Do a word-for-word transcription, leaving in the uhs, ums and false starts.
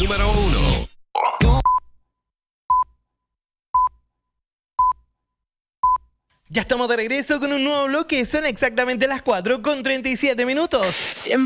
número uno. Ya estamos de regreso con un nuevo bloque. Son exactamente las cuatro con treinta y siete minutos. Siempre